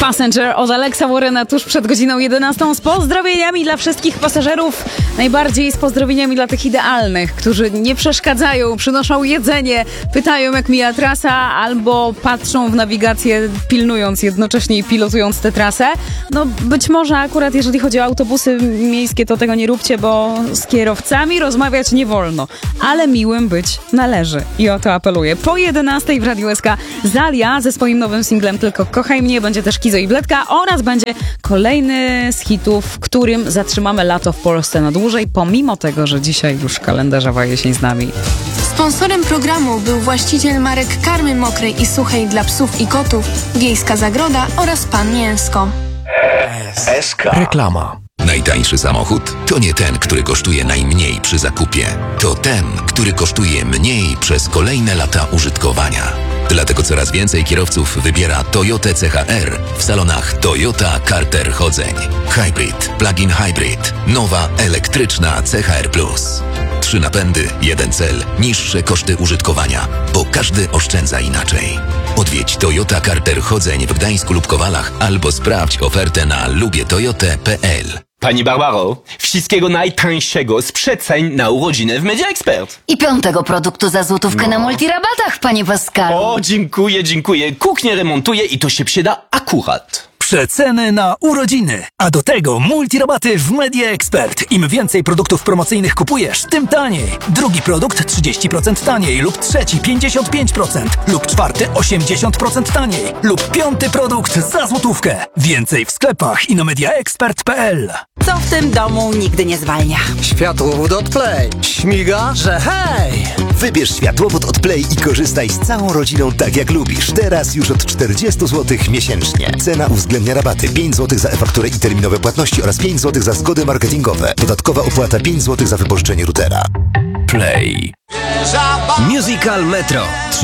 Passenger od Alexa Warrena tuż przed godziną 11 z pozdrowieniami dla wszystkich pasażerów, najbardziej z pozdrowieniami dla tych idealnych, którzy nie przeszkadzają, przynoszą jedzenie, pytają jak mija trasa albo patrzą w nawigację, pilnując jednocześnie i pilotując tę trasę. No być może akurat jeżeli chodzi o autobusy miejskie, to tego nie róbcie, bo z kierowcami rozmawiać nie wolno, ale miłym być należy i o to apeluję. Po 11 w Radiu SK Zalia ze swoim nowym singlem Tylko kochaj mnie, będzie też Kizo i Bledka oraz będzie kolejny z hitów, w którym zatrzymamy lato w Polsce na dłużej, pomimo tego, że dzisiaj już kalendarzowa jesień z nami. Sponsorem programu był właściciel marek karmy mokrej i suchej dla psów i kotów, Wiejska Zagroda oraz Pan Mięsko. SK. Reklama. Najtańszy samochód to nie ten, który kosztuje najmniej przy zakupie. To ten, który kosztuje mniej przez kolejne lata użytkowania. Dlatego coraz więcej kierowców wybiera Toyotę CHR w salonach Toyota Carter Chodzeń. Hybrid, plug-in hybrid, nowa elektryczna CHR+. 3 napędy, 1 cel, niższe koszty użytkowania, bo każdy oszczędza inaczej. Odwiedź Toyota Carter Chodzeń w Gdańsku lub Kowalach albo sprawdź ofertę na lubietoyotę.pl. Pani Barbaro, wszystkiego najtańszego z przeceń na urodziny w Media Expert. I 5. produktu za złotówkę na multirabatach, panie Pascalu. O, dziękuję. Kuchnię remontuję i to się przyda akurat. Przeceny na urodziny, a do tego multirabaty w Media Expert. Im więcej produktów promocyjnych kupujesz, tym taniej. Drugi produkt 30% taniej lub trzeci 55% lub czwarty 80% taniej lub 5. produkt za złotówkę. Więcej w sklepach i na mediaexpert.pl. Co w tym domu nigdy nie zwalnia? Światłowód od Play. Śmiga, że hej! Wybierz światłowód od Play i korzystaj z całą rodziną tak jak lubisz. Teraz już od 40 zł miesięcznie. Cena uwzględnia rabaty 5 zł za e-fakturę i terminowe płatności oraz 5 zł za zgody marketingowe. Dodatkowa opłata 5 zł za wypożyczenie routera. Play. Musical Metro.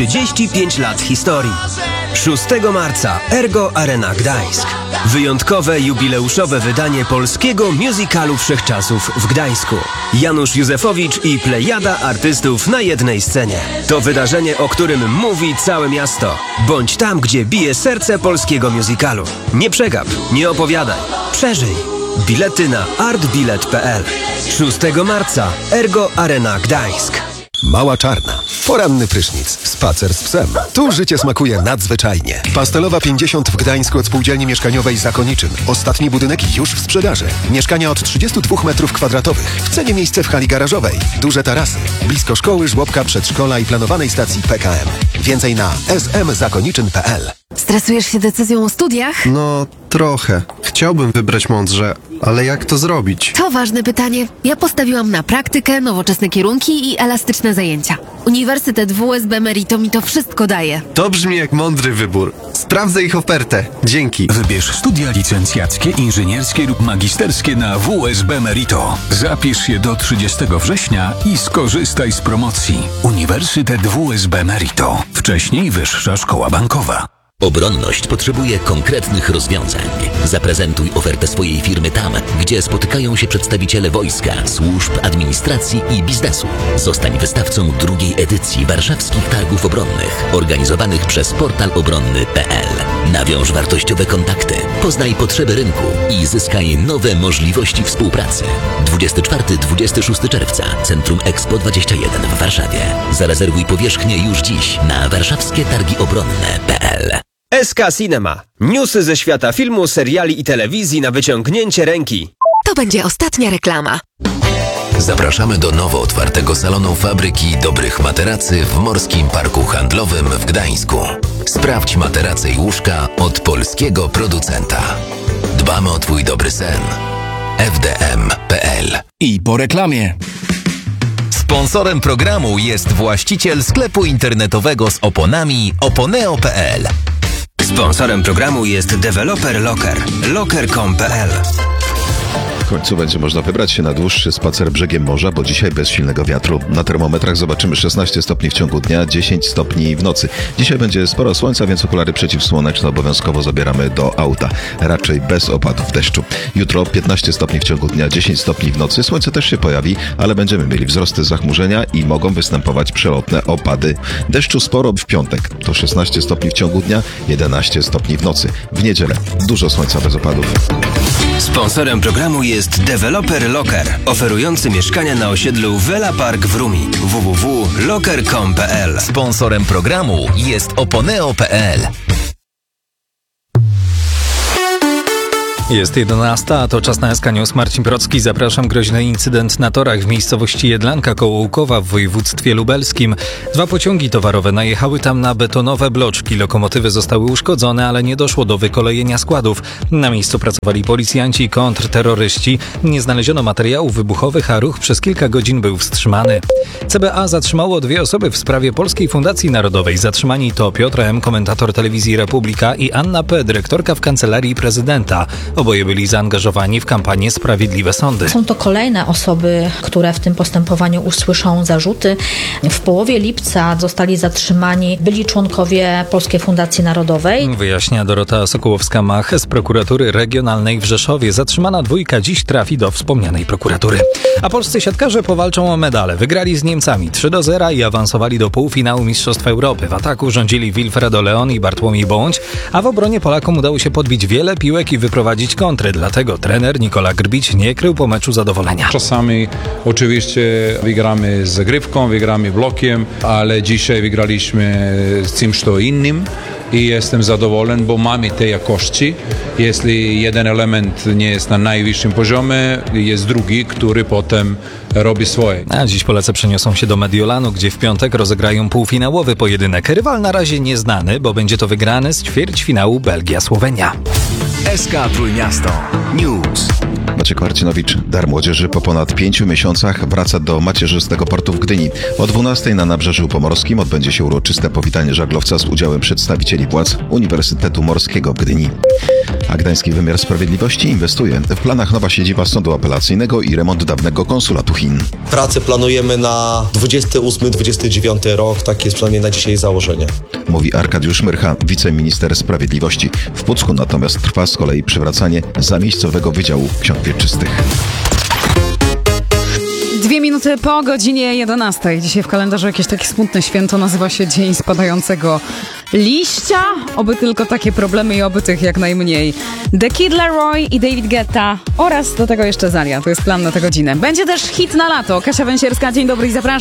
35 lat historii. 6 marca Ergo Arena Gdańsk. Wyjątkowe jubileuszowe wydanie polskiego musicalu wszechczasów w Gdańsku. Janusz Józefowicz i plejada artystów na jednej scenie. To wydarzenie, o którym mówi całe miasto. Bądź tam, gdzie bije serce polskiego musicalu. Nie przegap, nie opowiadaj. Przeżyj. Bilety na artbilet.pl. 6 marca Ergo Arena Gdańsk. Mała Czarna. Poranny prysznic. Spacer z psem. Tu życie smakuje nadzwyczajnie. Pastelowa 50 w Gdańsku od spółdzielni mieszkaniowej Zakoniczyn. Ostatni budynek już w sprzedaży. Mieszkania od 32 m2. W cenie miejsce w hali garażowej. Duże tarasy. Blisko szkoły, żłobka, przedszkola i planowanej stacji PKM. Więcej na smzakoniczyn.pl. Stresujesz się decyzją o studiach? No, trochę. Chciałbym wybrać mądrze, ale jak to zrobić? To ważne pytanie. Ja postawiłam na praktykę, nowoczesne kierunki i elastyczne zajęcia. Uniwersytet WSB Merito mi to wszystko daje. To brzmi jak mądry wybór. Sprawdzę ich ofertę. Dzięki. Wybierz studia licencjackie, inżynierskie lub magisterskie na WSB Merito. Zapisz się do 30 września i skorzystaj z promocji. Uniwersytet WSB Merito. Wcześniej Wyższa Szkoła Bankowa. Obronność potrzebuje konkretnych rozwiązań. Zaprezentuj ofertę swojej firmy tam, gdzie spotykają się przedstawiciele wojska, służb, administracji i biznesu. Zostań wystawcą drugiej edycji Warszawskich Targów Obronnych, organizowanych przez portal obronny.pl. Nawiąż wartościowe kontakty, poznaj potrzeby rynku i zyskaj nowe możliwości współpracy. 24-26 czerwca, Centrum Expo 21 w Warszawie. Zarezerwuj powierzchnię już dziś na warszawskietargiobronne.pl. SK Cinema. Newsy ze świata filmu, seriali i telewizji na wyciągnięcie ręki. To będzie ostatnia reklama. Zapraszamy do nowo otwartego salonu fabryki dobrych materacy w Morskim Parku Handlowym w Gdańsku. Sprawdź materace i łóżka od polskiego producenta. Dbamy o Twój dobry sen. fdm.pl. I po reklamie. Sponsorem programu jest właściciel sklepu internetowego z oponami oponeo.pl. Sponsorem programu jest deweloper Locker. Locker.com.pl. W końcu będzie można wybrać się na dłuższy spacer brzegiem morza, bo dzisiaj bez silnego wiatru. Na termometrach zobaczymy 16 stopni w ciągu dnia, 10 stopni w nocy. Dzisiaj będzie sporo słońca, więc okulary przeciwsłoneczne obowiązkowo zabieramy do auta. Raczej bez opadów deszczu. Jutro 15 stopni w ciągu dnia, 10 stopni w nocy. Słońce też się pojawi, ale będziemy mieli wzrosty zachmurzenia i mogą występować przelotne opady. Deszczu sporo w piątek. To 16 stopni w ciągu dnia, 11 stopni w nocy. W niedzielę dużo słońca bez opadów. Sponsorem programu jest deweloper Locker, oferujący mieszkania na osiedlu Vela Park w Rumi. www.locker.com.pl. Sponsorem programu jest Oponeo.pl. Jest 11, a to czas na SK News. Marcin Procki, zapraszam. Groźny incydent na torach w miejscowości Jedlanka koło Łukowa w województwie lubelskim. 2 pociągi towarowe najechały tam na betonowe bloczki. Lokomotywy zostały uszkodzone, ale nie doszło do wykolejenia składów. Na miejscu pracowali policjanci i kontrterroryści. Nie znaleziono materiałów wybuchowych, a ruch przez kilka godzin był wstrzymany. CBA zatrzymało 2 osoby w sprawie Polskiej Fundacji Narodowej. Zatrzymani to Piotr M., komentator telewizji Republika, i Anna P., dyrektorka w Kancelarii Prezydenta. Oboje byli zaangażowani w kampanię Sprawiedliwe Sądy. Są to kolejne osoby, które w tym postępowaniu usłyszą zarzuty. W połowie lipca zostali zatrzymani byli członkowie Polskiej Fundacji Narodowej. Wyjaśnia Dorota Sokołowska-Mach z prokuratury regionalnej w Rzeszowie. Zatrzymana 2 dziś trafi do wspomnianej prokuratury. A polscy siatkarze powalczą o medale. Wygrali z Niemcami 3-0 i awansowali do półfinału Mistrzostw Europy. W ataku rządzili Wilfredo Leon i Bartłomiej Bądź, a w obronie Polakom udało się podbić wiele piłek i wyprowadzić kontry. Dlatego trener Nikola Grbić nie krył po meczu zadowolenia. Czasami oczywiście wygramy z zagrywką, wygramy blokiem, ale dzisiaj wygraliśmy z czymś innym i jestem zadowolony, bo mamy te jakości. Jeśli jeden element nie jest na najwyższym poziomie, jest drugi, który potem robi swoje. A dziś Polacy przeniosą się do Mediolanu, gdzie w piątek rozegrają półfinałowy pojedynek. Rywal na razie nieznany, bo będzie to wygrany z ćwierćfinału Belgia-Słowenia. SK Trójmiasto News. Maciek Marcinowicz, Dar Młodzieży po ponad 5 miesiącach wraca do macierzystego portu w Gdyni. O 12 na Nabrzeżu Pomorskim odbędzie się uroczyste powitanie żaglowca z udziałem przedstawicieli władz Uniwersytetu Morskiego w Gdyni. A gdański wymiar sprawiedliwości inwestuje. W planach nowa siedziba sądu apelacyjnego i remont dawnego konsulatu Chin. Pracę planujemy na 28-29 rok, takie jest przynajmniej na dzisiaj założenie. Mówi Arkadiusz Myrcha, wiceminister sprawiedliwości. W Pucku natomiast trwa z kolei przywracanie zamiejscowego Wydziału Ksiąg Wieczystych. 2 minuty po godzinie 11. Dzisiaj w kalendarzu jakieś takie smutne święto, nazywa się Dzień Spadającego Liścia. Oby tylko takie problemy i oby tych jak najmniej. The Kid Laroi i David Guetta oraz do tego jeszcze Zaria. To jest plan na tę godzinę. Będzie też hit na lato. Kasia Węsierska, dzień dobry i zapraszam.